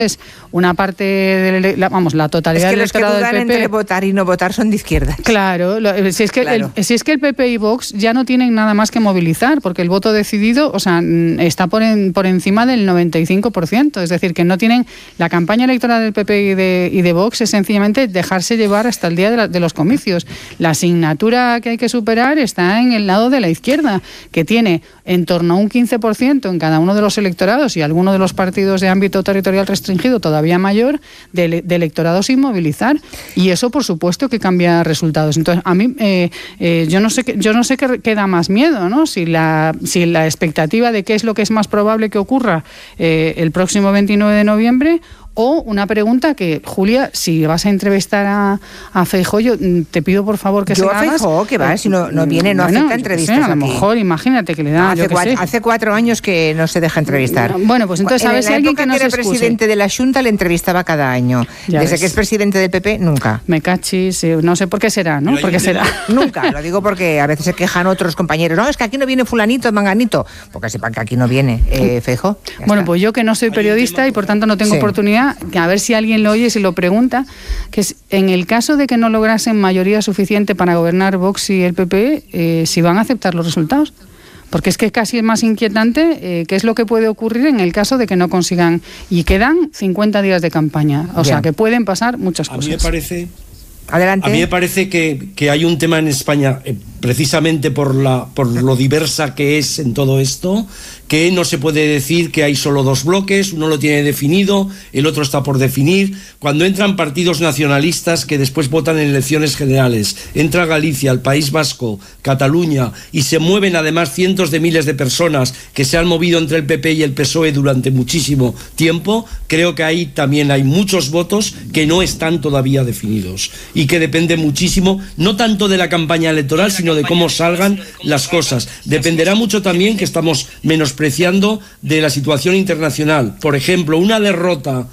una parte la totalidad del electorado del PP. Es que los que dudan entre votar y no votar son de izquierda. Claro, si es que el PP y Vox ya no tienen nada más que movilizar, porque el voto decidido, está por encima del 95%, es decir, que no tienen la campaña electoral del PP y de Vox es sencillamente dejarse llevar hasta el día de los comicios. La asignatura que hay que superar está en el lado de la izquierda, que tiene en torno a un 15% en cada uno de los electorados y alguno de los partidos de ámbito territorial restringido todavía mayor de electorado sin movilizar, y eso por supuesto que cambia resultados. Entonces a mí yo no sé qué da más miedo, ¿no? Si la expectativa de qué es lo que es más probable que ocurra el próximo 29 de noviembre, o una pregunta que, Julia, si vas a entrevistar a Feijóo, yo te pido por favor que se la hagas. Yo a Feijóo, que va, si no viene, no acepta entrevistas. A lo mejor, imagínate que le da. Hace 4 años que no se deja entrevistar. Bueno, pues entonces a ver si alguien que no se excuse. El presidente de la Xunta le entrevistaba cada año. Desde que es presidente del PP, nunca. Me cachis, no sé por qué será, ¿no? ¿Por qué será? Nunca, lo digo porque a veces se quejan otros compañeros. No, es que aquí no viene fulanito, manganito. Porque sepan que aquí no viene Feijóo. Bueno, pues yo que no soy periodista y por tanto no tengo oportunidad, que a ver si alguien lo oye y se lo pregunta, que es, en el caso de que no lograsen mayoría suficiente para gobernar Vox y el PP, si van a aceptar los resultados. Porque es que casi es más inquietante qué es lo que puede ocurrir en el caso de que no consigan. Y quedan 50 días de campaña. O sea, que pueden pasar muchas cosas. A mí me parece... Adelante. A mí me parece que hay un tema en España, precisamente por lo diversa que es en todo esto, que no se puede decir que hay solo 2 bloques, uno lo tiene definido, el otro está por definir. Cuando entran partidos nacionalistas que después votan en elecciones generales, entra Galicia, el País Vasco, Cataluña, y se mueven además cientos de miles de personas que se han movido entre el PP y el PSOE durante muchísimo tiempo, creo que ahí también hay muchos votos que no están todavía definidos y que depende muchísimo, no tanto de la campaña electoral, sino de cómo salgan las cosas. Dependerá mucho también, que estamos menospreciando, de la situación internacional. Por ejemplo, una derrota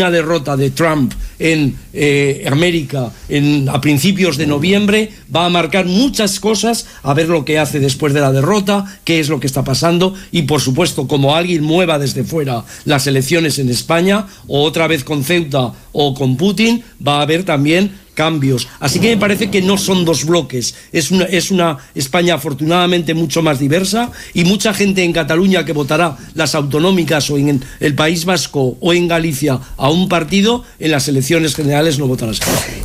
de Trump en América a principios de noviembre va a marcar muchas cosas, a ver lo que hace después de la derrota, qué es lo que está pasando, y por supuesto, como alguien mueva desde fuera las elecciones en España, o otra vez con Ceuta o con Putin, va a haber también cambios. Así que me parece que no son 2 bloques, es una España afortunadamente mucho más diversa, y mucha gente en Cataluña que votará las autonómicas o en el País Vasco o en Galicia a un partido, en las elecciones generales no votará.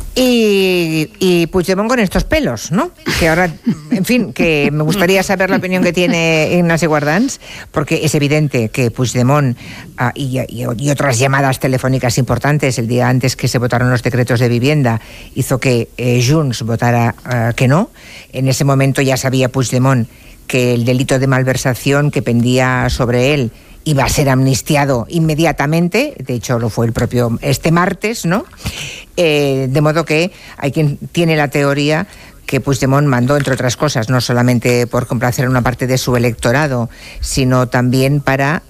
Y Puigdemont con estos pelos, ¿no? Que ahora, en fin, que me gustaría saber la opinión que tiene Ignasi Guardans, porque es evidente que Puigdemont y otras llamadas telefónicas importantes el día antes que se votaron los decretos de vivienda hizo que Junts votara que no. En ese momento ya sabía Puigdemont que el delito de malversación que pendía sobre él iba a ser amnistiado inmediatamente, de hecho lo fue el propio martes, ¿no? De modo que hay quien tiene la teoría que Puigdemont mandó, entre otras cosas, no solamente por complacer a una parte de su electorado, sino también para,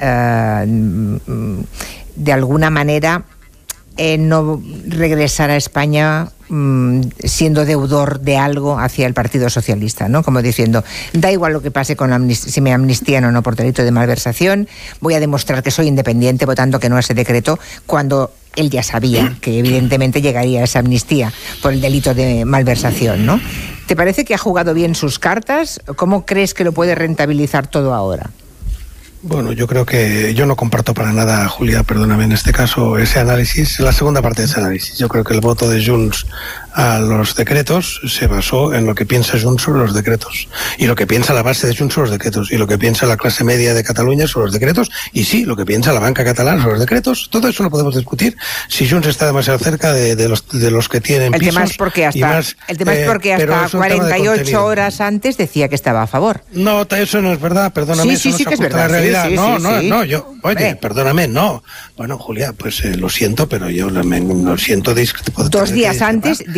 de alguna manera, no regresar a España siendo deudor de algo hacia el Partido Socialista, ¿no? Como diciendo, da igual lo que pase con si me amnistían o no por delito de malversación, voy a demostrar que soy independiente votando que no a ese decreto, cuando él ya sabía que evidentemente llegaría esa amnistía por el delito de malversación, ¿no? ¿Te parece que ha jugado bien sus cartas? ¿Cómo crees que lo puede rentabilizar todo ahora? Bueno, yo creo que yo no comparto para nada, Julia, perdóname, en este caso ese análisis, la segunda parte de ese análisis. Yo creo que el voto de Junts a los decretos se basó en lo que piensa Junts sobre los decretos, y lo que piensa la base de Junts sobre los decretos, y lo que piensa la clase media de Cataluña sobre los decretos, y sí, lo que piensa la banca catalana sobre los decretos. Todo eso lo podemos discutir si Junts está demasiado cerca de los que tienen pisos. El tema es porque hasta 48 horas antes decía que estaba a favor. No, eso no es verdad, perdóname. Sí, que es verdad. Perdóname, no. Bueno, Julia, pues lo siento, pero yo lo siento. 2 días antes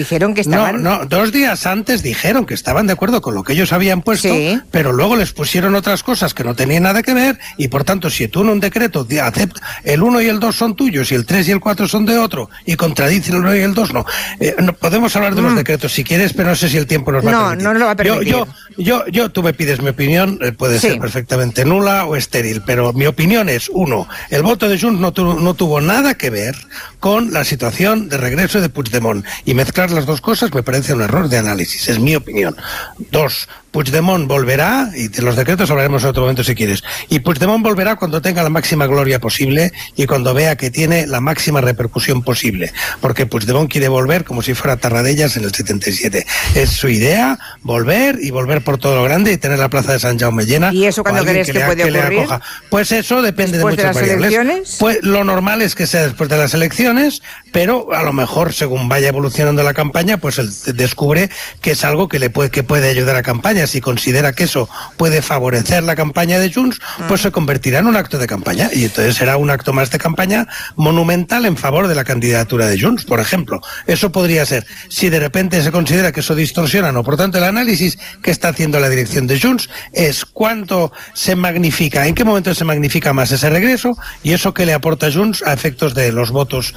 dijeron que estaban... No, 2 días antes dijeron que estaban de acuerdo con lo que ellos habían puesto, sí, pero luego les pusieron otras cosas que no tenían nada que ver, y por tanto, si tú en un decreto aceptas, el 1 y el 2 son tuyos, y el 3 y el 4 son de otro, y contradicen el 1 y el 2, no. No podemos hablar de los decretos si quieres, pero no sé si el tiempo nos va a permitir. No lo va a permitir. Tú me pides mi opinión, puede ser perfectamente nula o estéril, pero mi opinión es, 1, el voto de Junts no tuvo nada que ver con la situación de regreso de Puigdemont, y mezclar las dos cosas me parece un error de análisis, es mi opinión. 2, Puigdemont volverá, y de los decretos hablaremos en otro momento si quieres, y Puigdemont volverá cuando tenga la máxima gloria posible y cuando vea que tiene la máxima repercusión posible, porque Puigdemont quiere volver como si fuera Tarradellas en el 77. Es su idea, volver por todo lo grande y tener la plaza de San Jaume llena. ¿Y eso cuándo crees que puede ocurrir? Pues eso depende de muchas variables. Elecciones? Pues lo normal es que sea después de las elecciones, pero a lo mejor según vaya evolucionando la campaña, pues él descubre que es algo que puede ayudar a la campaña. Si considera que eso puede favorecer la campaña de Junts, pues se convertirá en un acto de campaña, y entonces será un acto más de campaña monumental en favor de la candidatura de Junts, por ejemplo. Eso podría ser. Si de repente se considera que eso distorsiona, no. Por tanto, el análisis que está haciendo la dirección de Junts es cuánto se magnifica, en qué momento se magnifica más ese regreso, y eso que le aporta Junts a efectos de los votos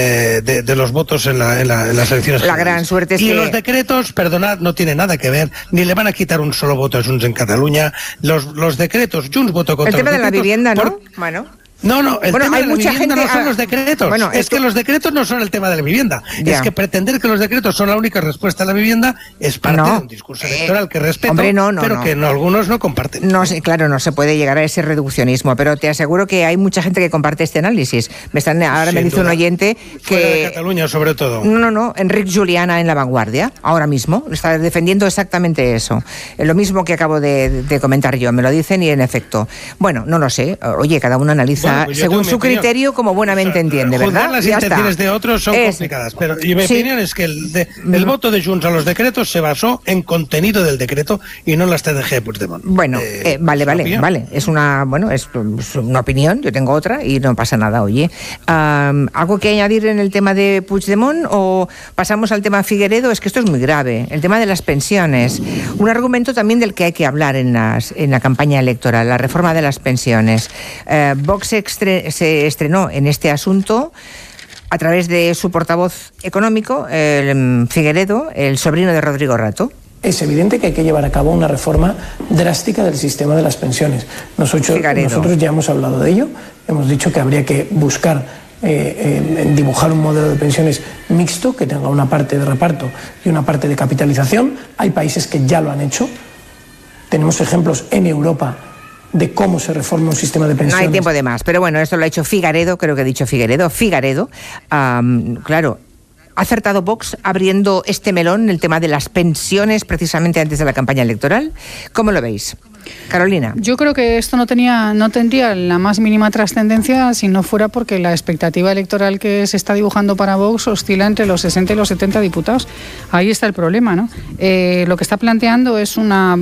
de los votos en las elecciones. La gran suerte es y que... los decretos, perdonad, no tiene nada que ver, ni le van a quitar un solo voto a Junts en Cataluña. Los decretos, Junts votó contra el tema los decretos, de la vivienda, ¿no? Bueno, el tema hay de la mucha vivienda gente... no son los decretos. Bueno, es que los decretos no son el tema de la vivienda. Ya. Es que pretender que los decretos son la única respuesta a la vivienda es parte de un discurso electoral que respeto, pero que algunos no comparten. No, claro, no se puede llegar a ese reduccionismo, pero te aseguro que hay mucha gente que comparte este análisis. Ahora me dice un oyente que... Fuera de Cataluña, sobre todo. No, Enric Juliana en La Vanguardia, ahora mismo, está defendiendo exactamente eso. Lo mismo que acabo de comentar yo, me lo dicen y en efecto. Bueno, no lo sé. Oye, cada uno analiza según su criterio como buenamente entiende, ¿verdad? Las intenciones de otros son complicadas, pero mi opinión es que el voto de Junts a los decretos se basó en contenido del decreto y no en la estrategia de Puigdemont. Bueno, vale. Es una opinión, yo tengo otra y no pasa nada, oye. ¿Algo que añadir en el tema de Puigdemont o pasamos al tema Figueredo? Es que esto es muy grave. El tema de las pensiones. Un argumento también del que hay que hablar en la campaña electoral, la reforma de las pensiones. Vox se estrenó en este asunto a través de su portavoz económico, Figueredo, el sobrino de Rodrigo Rato. Es evidente que hay que llevar a cabo una reforma drástica del sistema de las pensiones. Nosotros ya hemos hablado de ello, hemos dicho que habría que buscar dibujar un modelo de pensiones mixto que tenga una parte de reparto y una parte de capitalización. Hay países que ya lo han hecho, tenemos ejemplos en Europa de cómo se reforma un sistema de pensiones. No hay tiempo de más, pero bueno, esto lo ha hecho Figueredo, creo que he dicho Figueredo, claro, ¿ha acertado Vox abriendo este melón, el tema de las pensiones, precisamente antes de la campaña electoral? ¿Cómo lo veis? Carolina. Yo creo que esto no tendría la más mínima trascendencia si no fuera porque la expectativa electoral que se está dibujando para Vox oscila entre los 60 y los 70 diputados. Ahí está el problema, ¿no? Lo que está planteando es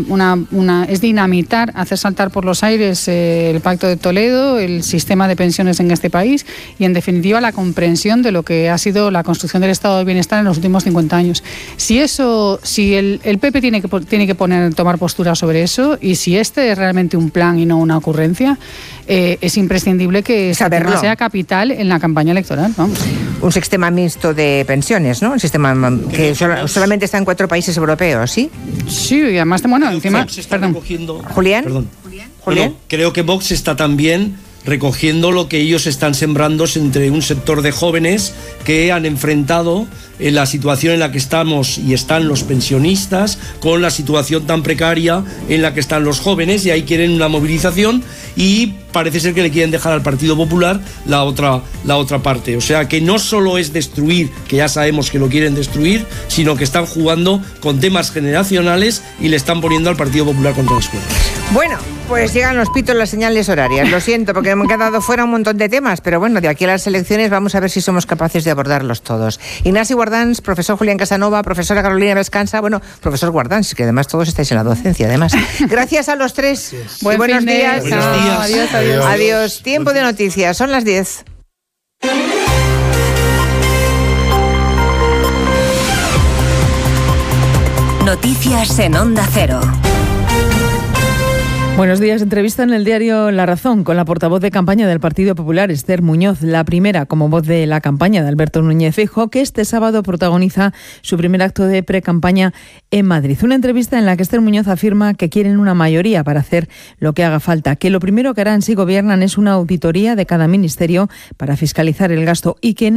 es dinamitar, hacer saltar por los aires el Pacto de Toledo, el sistema de pensiones en este país y, en definitiva, la comprensión de lo que ha sido la construcción del Estado del Bienestar en los últimos 50 años. Si el PP tiene que tomar postura sobre eso, y si este es realmente un plan y no una ocurrencia, es imprescindible que sea capital en la campaña electoral. Vamos. Un sistema mixto de pensiones, ¿no? Un sistema que solamente está en 4 países europeos, ¿sí? Sí, y además, encima... ¿Julián? Bueno, creo que Vox está también recogiendo lo que ellos están sembrando entre un sector de jóvenes que han enfrentado la situación en la que estamos y están los pensionistas con la situación tan precaria en la que están los jóvenes, y ahí quieren una movilización y parece ser que le quieren dejar al Partido Popular la otra parte. O sea que no solo es destruir, que ya sabemos que lo quieren destruir, sino que están jugando con temas generacionales y le están poniendo al Partido Popular contra las cuerdas. Bueno, pues llegan los pitos, las señales horarias. Lo siento, porque me han quedado fuera un montón de temas, pero bueno, de aquí a las elecciones vamos a ver si somos capaces de abordarlos todos. Ignacio Guardans, profesor Julián Casanova, profesora Carolina Vescansa, profesor Guardans, que además todos estáis en la docencia, además. Gracias a los tres. Buenos días. Adiós. Tiempo de noticias, son las 10. Noticias en Onda Cero. Buenos días. Entrevista en el diario La Razón con la portavoz de campaña del Partido Popular, Esther Muñoz, la primera como voz de la campaña de Alberto Núñez Feijóo, que este sábado protagoniza su primer acto de pre-campaña en Madrid. Una entrevista en la que Esther Muñoz afirma que quieren una mayoría para hacer lo que haga falta, que lo primero que harán si gobiernan es una auditoría de cada ministerio para fiscalizar el gasto y que no